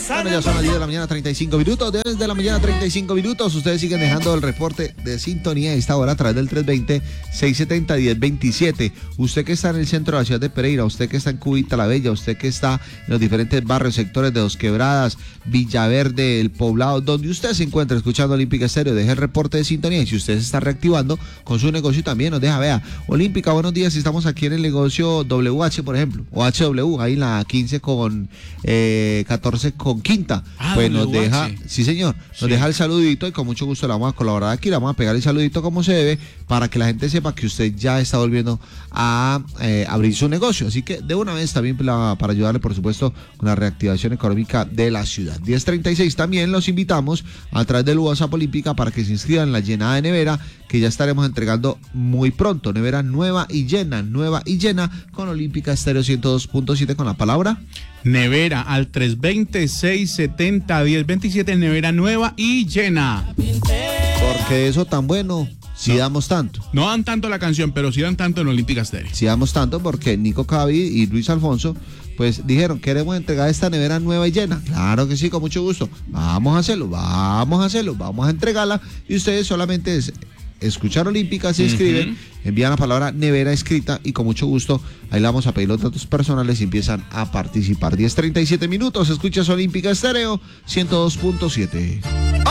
Bueno, ya son las 10 de la mañana, 35 minutos. Desde la mañana, 35 minutos. Ustedes siguen dejando el reporte de sintonía a esta hora a través del 320-670-1027. Usted que está en el centro de la ciudad de Pereira, usted que está en Cubita la Bella, usted que está en los diferentes barrios, sectores de Dos Quebradas, Villaverde, El Poblado, donde usted se encuentra escuchando Olímpica Estéreo, deje el reporte de sintonía. Y si usted se está reactivando con su negocio también, nos deja, vea, Olímpica, buenos días, estamos aquí en el negocio WH, por ejemplo, o HW, ahí en la 15 con 14 con quinta. Pues nos deja, sí señor, nos deja el saludito y con mucho gusto le vamos a colaborar aquí, le vamos a pegar el saludito como se debe para que la gente sepa que usted ya está volviendo a abrir su negocio. Así que de una vez también para ayudarle, por supuesto, con la reactivación económica de la ciudad. 10:36 también los invitamos a través del WhatsApp Olímpica para que se inscriban en la llenada de nevera que ya estaremos entregando muy pronto. Nevera nueva y llena con Olímpica Estéreo 102.7 con la palabra nevera al 320-670-1027, nevera nueva y llena. Porque eso tan bueno, si damos tanto. No dan tanto la canción, pero sí dan tanto en Olímpica Estéreo. Si damos tanto porque Nico Cavi y Luis Alfonso pues dijeron, queremos entregar esta nevera nueva y llena. Claro que sí, con mucho gusto. Vamos a hacerlo, vamos a entregarla y ustedes solamente escuchar Olímpica, se inscriben, envían la palabra nevera escrita y con mucho gusto ahí le vamos a pedir los datos personales y empiezan a participar. 10:37 minutos, escuchas Olímpica Estéreo 102.7.